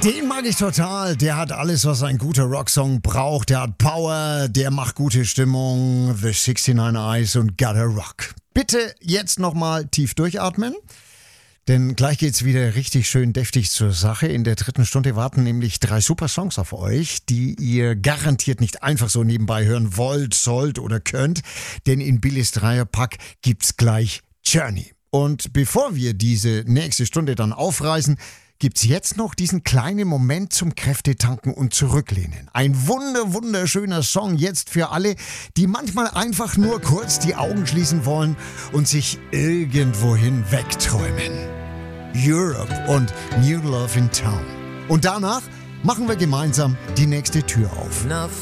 Den mag ich total. Der hat alles, was ein guter Rocksong braucht. Der hat Power, der macht gute Stimmung. The 69 Eyes und Gotta Rock. Bitte jetzt nochmal tief durchatmen. Denn gleich geht's wieder richtig schön deftig zur Sache. In der dritten Stunde warten nämlich 3 super Songs auf euch, die ihr garantiert nicht einfach so nebenbei hören wollt, sollt oder könnt. Denn in Billys Dreierpack gibt's gleich Journey. Und bevor wir diese nächste Stunde dann aufreißen, gibt's jetzt noch diesen kleinen Moment zum Kräftetanken und Zurücklehnen. Ein wunderschöner Song jetzt für alle, die manchmal einfach nur kurz die Augen schließen wollen und sich irgendwohin wegträumen. Europe und New Love in Town. Und danach machen wir gemeinsam die nächste Tür auf.